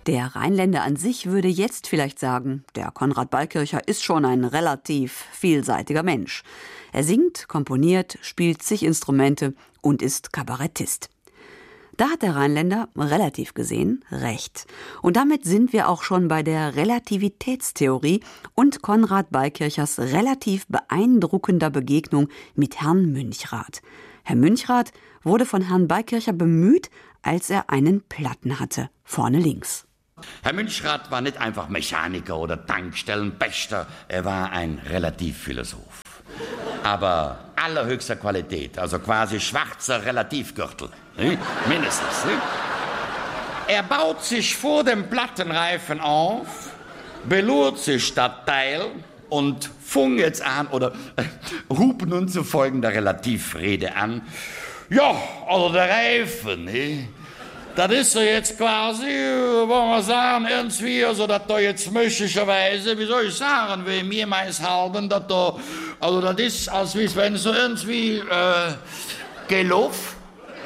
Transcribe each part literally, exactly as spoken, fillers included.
Der Rheinländer an sich würde jetzt vielleicht sagen, der Konrad Beikircher ist schon ein relativ vielseitiger Mensch. Er singt, komponiert, spielt zig Instrumente und ist Kabarettist. Da hat der Rheinländer, relativ gesehen, recht. Und damit sind wir auch schon bei der Relativitätstheorie und Konrad Beikirchers relativ beeindruckender Begegnung mit Herrn Münchrath. Herr Münchrath wurde von Herrn Beikircher bemüht, als er einen Platten hatte, vorne links. Herr Münchrath war nicht einfach Mechaniker oder Tankstellenpächter, er war ein Relativphilosoph. Aber allerhöchster Qualität, also quasi schwarzer Relativgürtel, ne? Mindestens. Ne? Er baut sich vor dem Plattenreifen auf, belurt sich das Teil und fung jetzt an, oder äh, hub nun zu folgender Relativrede an. Ja, also der Reifen, ne? Das ist so jetzt quasi, wollen wir sagen, irgendwie, also dass da jetzt möglicherweise, wie soll ich sagen, wie mir meins halten, dass da, also das ist, als wenn so irgendwie, äh, Geluff.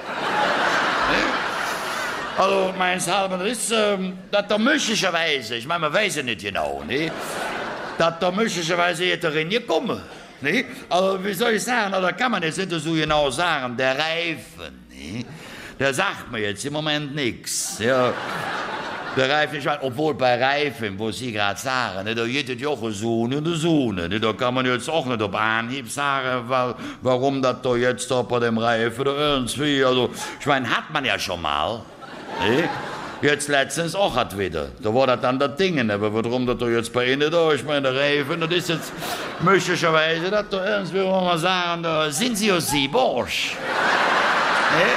Ne? Also meins halten, das ist, ähm, dass da möglicherweise, ich meine, man weiß ja nicht genau, ne? Dass da möglicherweise hätte reingekommen, ne? Also wie soll ich sagen, da kann man jetzt nicht so genau sagen, der Reifen, ne? Der sagt mir jetzt im Moment nichts. Ja. Der Reifen, obwohl bei Reifen, wo Sie gerade sagen, ne, da geht es ja auch so und so. Ne, da kann man jetzt auch nicht auf Anhieb sagen, weil, warum das da jetzt da bei dem Reifen oder irgendwie. Also, ich meine, hat man ja schon mal. Ne? Jetzt letztens auch hat wieder. Da war das dann das Ding. Aber warum das da jetzt bei Ihnen da? Ich meine, der Reifen, das ist jetzt möglicherweise, dass da irgendwie, wo man sagen, da sind Sie aus Sieborsch. Ne?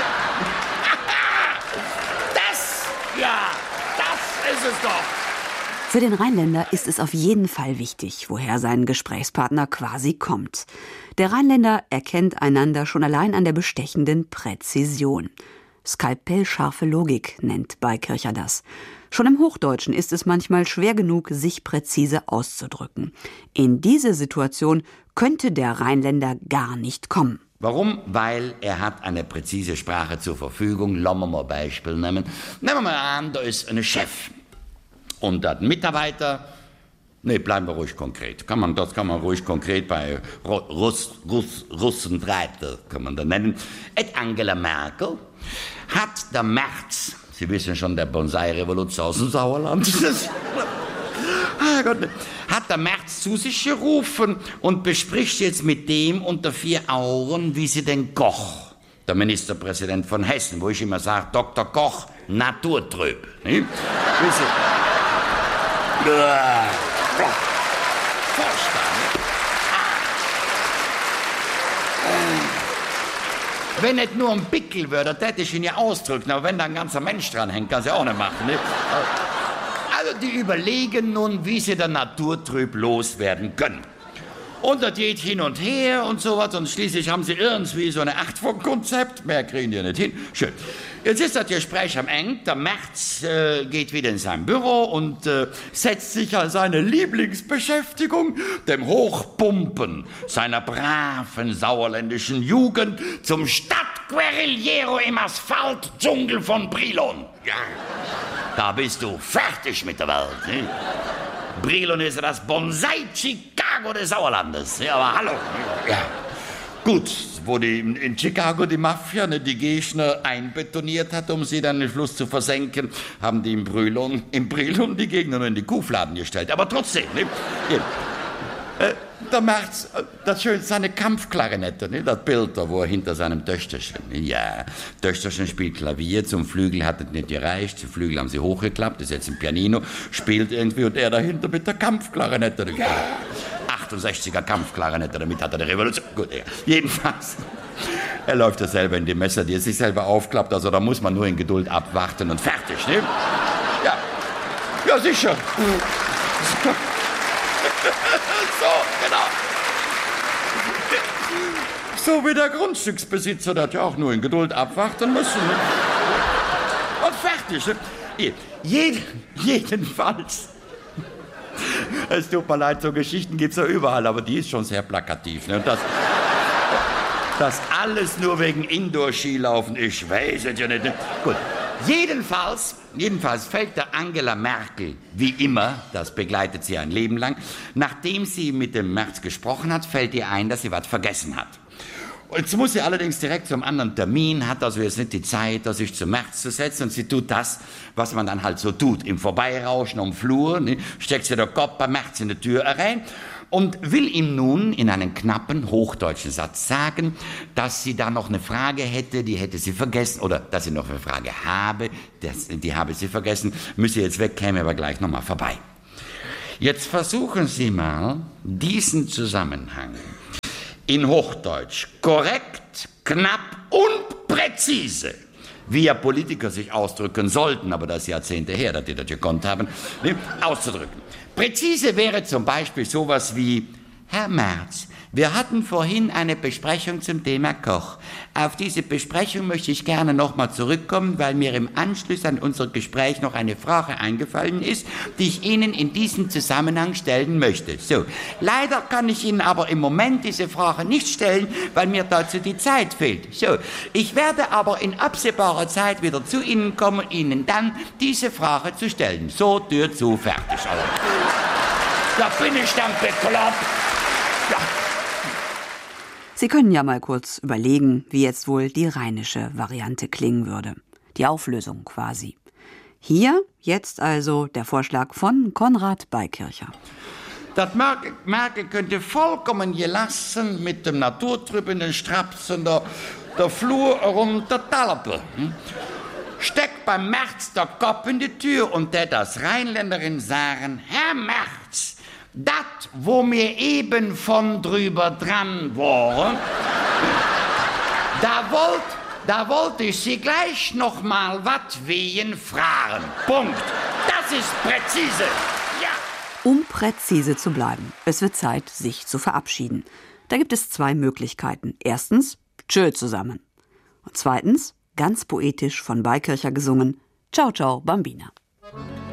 Ja, das ist es doch. Für den Rheinländer ist es auf jeden Fall wichtig, woher sein Gesprächspartner quasi kommt. Der Rheinländer erkennt einander schon allein an der bestechenden Präzision. Skalpellscharfe Logik nennt Beikircher das. Schon im Hochdeutschen ist es manchmal schwer genug, sich präzise auszudrücken. In diese Situation könnte der Rheinländer gar nicht kommen. Warum? Weil er hat eine präzise Sprache zur Verfügung. Lassen wir mal ein Beispiel nehmen. Nehmen wir mal an, da ist ein Chef. Und ein Mitarbeiter, nee, bleiben wir ruhig konkret. Kann man, das kann man ruhig konkret bei Russ, Russ, Russenbreite, kann man da nennen. Et Angela Merkel hat der März, Sie wissen schon, der Bonsai-Revolution aus dem Sauerland, ah Gott, hat der März zu sich gerufen und bespricht jetzt mit dem unter vier Augen, wie sie den Koch, der Ministerpräsident von Hessen, wo ich immer sage, Doktor Koch, naturtrüb. Ne? Wenn nicht nur ein Pickel würde, das hätte ich ihn ja ausdrücken, aber wenn da ein ganzer Mensch dran hängt, kann sie auch nicht machen. Ne? Also die überlegen nun, wie sie der Naturtrüb loswerden können. Und das geht hin und her und sowas und schließlich haben sie irgendwie so eine Art von Konzept. Mehr kriegen die nicht hin. Schön. Jetzt ist das Gespräch am Ende. Der März äh, geht wieder in sein Büro und äh, setzt sich an seine Lieblingsbeschäftigung, dem Hochpumpen seiner braven sauerländischen Jugend zum Stadtguerillero im Asphaltdschungel von Brilon. Ja. Da bist du fertig mit der Welt. Ne? Brilon ist das Bonsai-Chicago des Sauerlandes. Ja, aber hallo. Ja. Gut, wo die in Chicago die Mafia ne, die Gegner einbetoniert hat, um sie dann in den Fluss zu versenken, haben die in Brilon, in Brilon die Gegner nur in die Kuhfladen gestellt. Aber trotzdem, ne? Ja. Äh, der März, das schön, seine Kampfklarinette, ne? Das Bild da, wo er hinter seinem Töchterchen, ja, Töchterchen spielt Klavier, zum Flügel hat es nicht gereicht, zum Flügel haben sie hochgeklappt, ist jetzt ein Pianino, spielt irgendwie und er dahinter mit der Kampfklarinette, ja, achtundsechziger Kampfklarinette, damit hat er die Revolution, gut, ja. Jedenfalls, er läuft ja selber in die Messer, die er sich selber aufklappt, also da muss man nur in Geduld abwarten und fertig, ne? Ja, ja sicher. So, genau. So wie der Grundstücksbesitzer, der hat ja auch nur in Geduld abwarten müssen. Und fertig. Jeden, jedenfalls. Es tut mir leid, so Geschichten gibt es ja überall, aber die ist schon sehr plakativ. Ne? Und das, das alles nur wegen Indoor-Skilaufen, ich weiß es ja nicht. Ne? Gut. Jedenfalls, jedenfalls fällt der Angela Merkel, wie immer, das begleitet sie ein Leben lang, nachdem sie mit dem Merz gesprochen hat, fällt ihr ein, dass sie was vergessen hat. Jetzt muss sie allerdings direkt zum anderen Termin, hat also jetzt nicht die Zeit, sich zum Merz zu setzen, und sie tut das, was man dann halt so tut, im Vorbeirauschen am Flur, ne, steckt sie den Kopf beim Merz in die Tür rein und will ihm nun in einem knappen hochdeutschen Satz sagen, dass sie da noch eine Frage hätte, die hätte sie vergessen, oder dass sie noch eine Frage habe, das, die habe sie vergessen, müsse jetzt weg, käme aber gleich nochmal vorbei. Jetzt versuchen Sie mal, diesen Zusammenhang in Hochdeutsch korrekt, knapp und präzise, wie ja Politiker sich ausdrücken sollten, aber das ist Jahrzehnte her, dass die das gekonnt haben, ne, auszudrücken. Präzise wäre zum Beispiel sowas wie: Herr Merz, wir hatten vorhin eine Besprechung zum Thema Koch. Auf diese Besprechung möchte ich gerne nochmal zurückkommen, weil mir im Anschluss an unser Gespräch noch eine Frage eingefallen ist, die ich Ihnen in diesem Zusammenhang stellen möchte. So, leider kann ich Ihnen aber im Moment diese Frage nicht stellen, weil mir dazu die Zeit fehlt. So, ich werde aber in absehbarer Zeit wieder zu Ihnen kommen, Ihnen dann diese Frage zu stellen. So, Tür zu, fertig. Also, da bin ich dann bekloppt. Ja. Sie können ja mal kurz überlegen, wie jetzt wohl die rheinische Variante klingen würde. Die Auflösung quasi. Hier jetzt also der Vorschlag von Konrad Beikircher. Das Merkel, Merkel könnte vollkommen gelassen mit dem naturtrübenden Strapsen der, der Flur runter talpen. Hm? Steckt beim Merz der Kopf in die Tür und der das Rheinländerin sagen: Herr Merz, dat, wo mir eben von drüber dran waren, da wollt, da wollte ich Sie gleich noch mal wat wehen fragen. Punkt. Das ist präzise. Ja. Um präzise zu bleiben, es wird Zeit, sich zu verabschieden. Da gibt es zwei Möglichkeiten. Erstens, tschö zusammen. Und zweitens, ganz poetisch von Beikircher gesungen, ciao ciao Bambina.